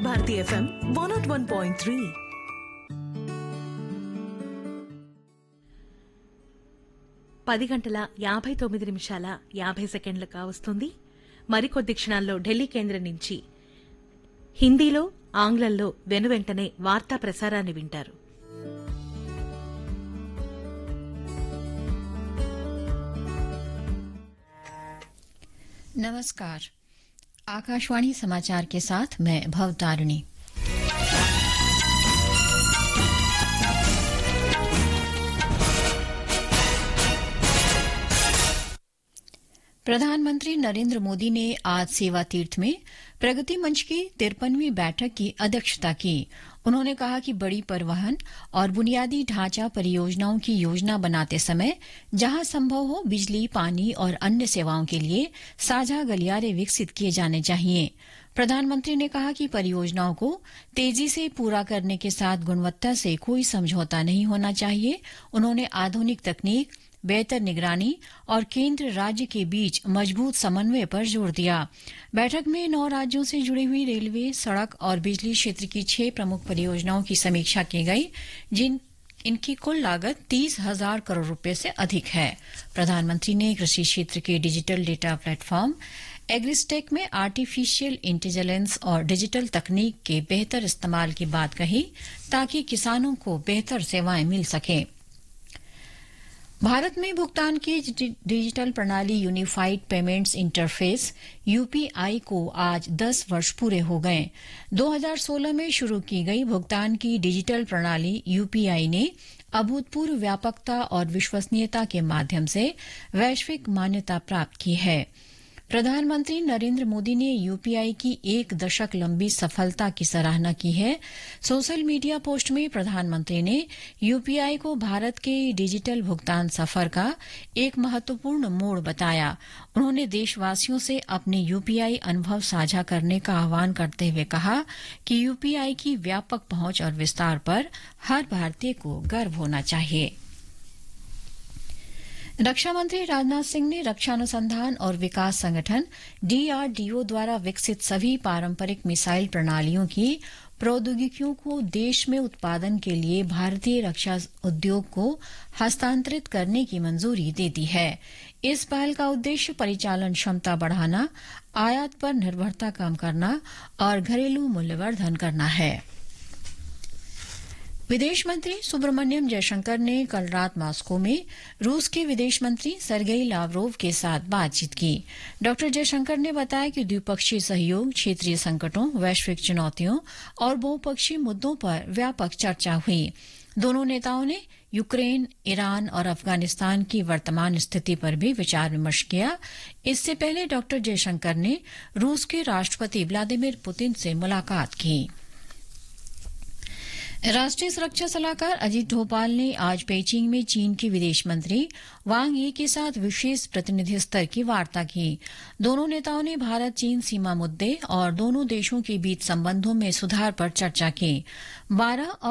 Bharati FM 101.3. పది గంటల 59 నిమిషాల 50 సెకండ్లు కావస్తుంది. మరికొద్ది క్షణాల్లో ఢిల్లీ కేంద్రం నుంచి హిందీలో, ఆంగ్లంలో వెనువెంటనే వార్తా ప్రసారాన్ని వింటారు. नमस्कार। आकाशवाणी समाचार के साथ मैं भवतारिणी। प्रधानमंत्री नरेंद्र मोदी ने आज सेवा तीर्थ में प्रगति मंच की 53वीं बैठक की अध्यक्षता की। उन्होंने कहा कि बड़ी परिवहन और बुनियादी ढांचा परियोजनाओं की योजना बनाते समय जहां संभव हो बिजली, पानी और अन्य सेवाओं के लिए साझा गलियारे विकसित किए जाने चाहिए। प्रधानमंत्री ने कहा कि परियोजनाओं को तेजी से पूरा करने के साथ गुणवत्ता से कोई समझौता नहीं होना चाहिए। उन्होंने आधुनिक तकनीक, बेहतर निगरानी और केंद्र राज्य के बीच मजबूत समन्वय पर जोर दिया। बैठक में 9 राज्यों से जुड़ी हुई रेलवे, सड़क और बिजली क्षेत्र की 6 प्रमुख परियोजनाओं की समीक्षा की गई, इनकी कुल लागत 30,000 करोड़ रुपए से अधिक है। प्रधानमंत्री ने कृषि क्षेत्र के डिजिटल डेटा प्लेटफॉर्म एग्रिस्टेक में आर्टिफिशियल इंटेलिजेंस और डिजिटल तकनीक के बेहतर इस्तेमाल की बात कही, ताकि किसानों को बेहतर सेवाएं मिल सकें। भारत में भुगतान की डिजिटल प्रणाली यूनिफाइड पेमेंट्स इंटरफेस यूपीआई को आज 10 वर्ष पूरे हो गए। 2016 में शुरू की गई भुगतान की डिजिटल प्रणाली यूपीआई ने अभूतपूर्व व्यापकता और विश्वसनीयता के माध्यम से वैश्विक मान्यता प्राप्त की है। प्रधानमंत्री नरेंद्र मोदी ने यूपीआई की 1 दशक लंबी सफलता की सराहना की है। सोशल मीडिया पोस्ट में प्रधानमंत्री ने यूपीआई को भारत के डिजिटल भुगतान सफर का एक महत्वपूर्ण मोड़ बताया। उन्होंने देशवासियों से अपने यूपीआई अनुभव साझा करने का आह्वान करते हुए कहा कि यूपीआई की व्यापक पहुंच और विस्तार पर हर भारतीय को गर्व होना चाहिए। रक्षा मंत्री राजनाथ सिंह ने रक्षा अनुसंधान और विकास संगठन डीआरडीओ द्वारा विकसित सभी पारंपरिक मिसाइल प्रणालियों की प्रौद्योगिकियों को देश में उत्पादन के लिए भारतीय रक्षा उद्योग को हस्तांतरित करने की मंजूरी दे दी है। इस पहल का उद्देश्य परिचालन क्षमता बढ़ाना, आयात पर निर्भरता कम करना और घरेलू मूल्यवर्धन करना है। विदेश मंत्री सुब्रमण्यम जयशंकर ने कल रात मॉस्को में रूस के विदेश मंत्री सर्गेई लावरोव के साथ बातचीत की। डॉ जयशंकर ने बताया कि द्विपक्षीय सहयोग, क्षेत्रीय संकटों, वैश्विक चुनौतियों और बहुपक्षीय मुद्दों पर व्यापक चर्चा हुई। दोनों नेताओं ने यूक्रेन, ईरान और अफगानिस्तान की वर्तमान स्थिति पर भी विचार विमर्श किया। इससे पहले डॉ जयशंकर ने रूस के राष्ट्रपति व्लादिमीर पुतिन से मुलाकात की। राष्ट्रीय सुरक्षा सलाहकार अजीत डोभाल ने आज पेइचिंग में चीन के विदेश मंत्री वांग यी के साथ विशेष प्रतिनिधि स्तर की वार्ता की। दोनों नेताओं ने भारत चीन सीमा मुद्दे और दोनों देशों के बीच संबंधों में सुधार पर चर्चा की। 12